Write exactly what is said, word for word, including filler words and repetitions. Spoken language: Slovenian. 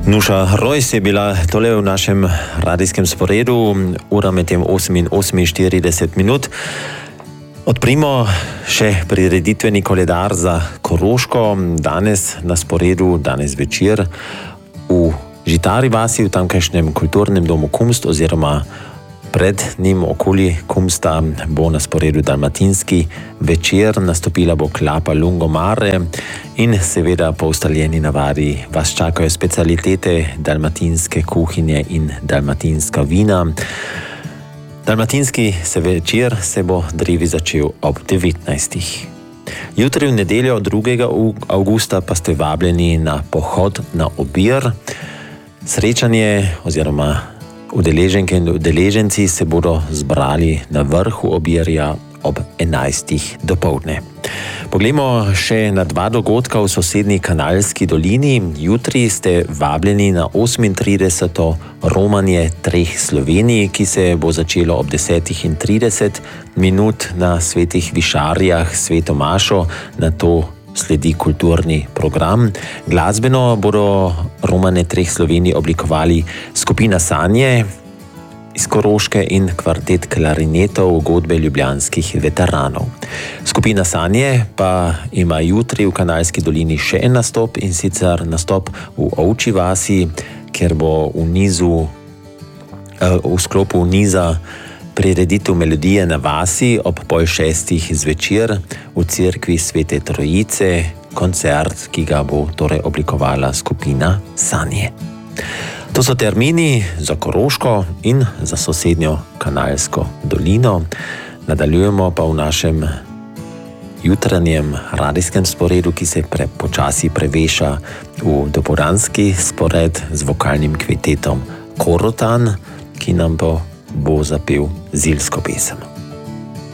Nuša Rojs je bila tole v našem radijskem sporedu, ura med tem osem in oseminštirideset minut. Odprimo še prireditveni koledar za Koroško. Danes na sporedu, danes večer v Žitari vasi, v tamkajšnjem kulturnem domu Kumst oziroma pred njim okoli Kumsta bo na sporedu dalmatinski večer, nastopila bo klapa Lungomare in seveda po ustaljeni navadi vas čakajo specialitete dalmatinske kuhinje in dalmatinska vina. Dalmatinski se večer se bo drevi začel ob devetnajstih. Jutri v nedeljo drugega avgusta pa ste vabljeni na pohod na Obir. Srečanje oziroma udeleženke in udeleženci se bodo zbrali na vrhu Obirja ob enajstih dopoldne. Poglejmo še na dva dogodka v sosednji Kanalski dolini. Jutri ste vabljeni na osemintrideseto romanje treh Slovenij, ki se bo začelo ob desetih in trideset minut na Svetih Višarjah, Sveto mašo, na to sledi kulturni program. Glasbeno bodo romane treh Slovenij oblikovali skupina Sanje iz Koroške in kvartet klarinetov godbe ljubljanskih veteranov. Skupina Sanje pa ima jutri v Kanalski dolini še en nastop, in sicer nastop v Ovčji vasi, kjer bo v nizu, v sklopu niza prireditev Melodije na vasi ob pol šestih zvečer v cerkvi Svete Trojice, koncert, ki ga bo torej oblikovala skupina Sanje. To so termini za Koroško in za sosednjo Kanalsko dolino. Nadaljujemo pa v našem jutranjem radijskem sporedu, ki se pre, počasi preveša v dopoldanski spored z vokalnim kvintetom Korotan, ki nam bo bo zapel zilsko pesem.